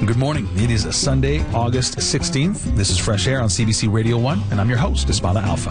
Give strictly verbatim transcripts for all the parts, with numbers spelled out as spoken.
Good morning. It is Sunday, August sixteenth. This is Fresh Air on C B C Radio one, and I'm your host, Ismala Alpha.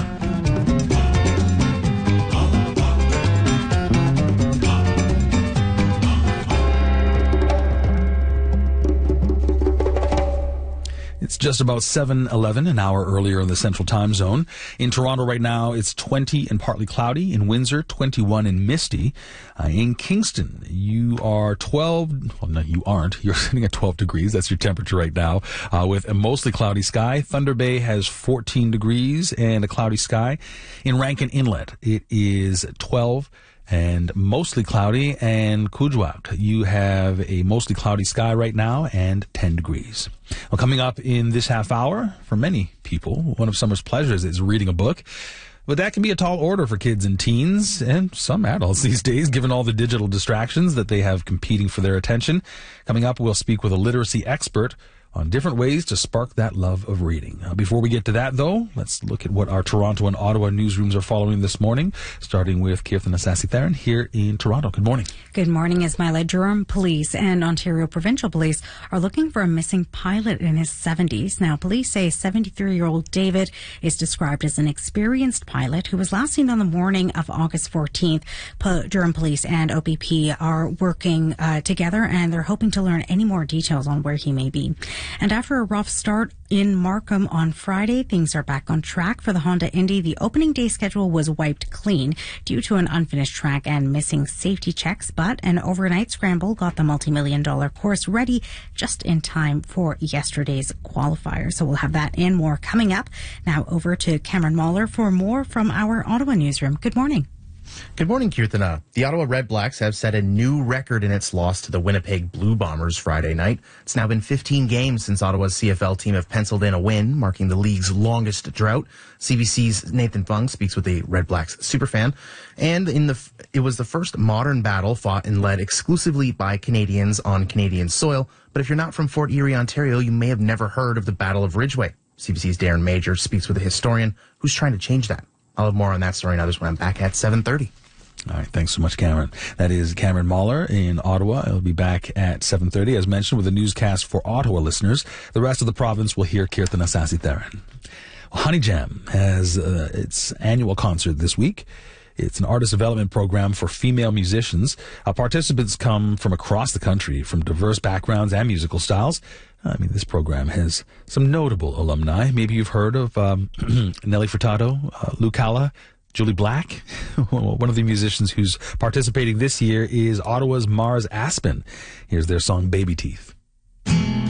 It's just about seven eleven, an hour earlier in the Central Time Zone. In Toronto right now, it's twenty and partly cloudy. In Windsor, twenty-one and misty. Uh, in Kingston, you are twelve. Well, no, you aren't. You're sitting at twelve degrees. That's your temperature right now, uh, with a mostly cloudy sky. Thunder Bay has fourteen degrees and a cloudy sky. In Rankin Inlet, it is twelve and mostly cloudy. And Coudjouat, you have a mostly cloudy sky right now and ten degrees. Well, coming up in this half hour, for many people, one of summer's pleasures is reading a book. But that can be a tall order for kids and teens and some adults these days, given all the digital distractions that they have competing for their attention. Coming up, we'll speak with a literacy expert on different ways to spark that love of reading. Uh, before we get to that, though, let's look at what our Toronto and Ottawa newsrooms are following this morning, starting with Kirtana Sasitharan here in Toronto. Good morning. Good morning, Ismaila. Durham Police and Ontario Provincial Police are looking for a missing pilot in his seventies. Now, police say seventy-three-year-old David is described as an experienced pilot who was last seen on the morning of August fourteenth. P- Durham Police and O P P are working uh, together, and they're hoping to learn any more details on where he may be. And after a rough start in Markham on Friday, things are back on track for the Honda Indy. The opening day schedule was wiped clean due to an unfinished track and missing safety checks, but an overnight scramble got the multi-million dollar course ready just in time for yesterday's qualifier. So we'll have that and more coming up. Now over to Cameron Mahler for more from our Ottawa newsroom. Good morning. Good morning, Kirtana. The Ottawa Red Blacks have set a new record in its loss to the Winnipeg Blue Bombers Friday night. It's now been fifteen games since Ottawa's C F L team have penciled in a win, marking the league's longest drought. C B C's Nathan Fung speaks with a Red Blacks superfan. And in the it was the first modern battle fought and led exclusively by Canadians on Canadian soil. But if you're not from Fort Erie, Ontario, you may have never heard of the Battle of Ridgeway. C B C's Darren Major speaks with a historian who's trying to change that. I'll have more on that story and others when I'm back at seven thirty. All right, thanks so much, Cameron. That is Cameron Mahler in Ottawa. I'll be back at seven thirty, as mentioned, with a newscast for Ottawa listeners. The rest of the province will hear Kirtana Sasitharan. Well, Honey Jam has uh, its annual concert this week. It's an artist development program for female musicians. Uh, participants come from across the country, from diverse backgrounds and musical styles. I mean, this program has some notable alumni. Maybe you've heard of um, Nelly Furtado, uh, Lou Calla, Julie Black. One of the musicians who's participating this year is Ottawa's Mars Aspen. Here's their song, Baby Teeth.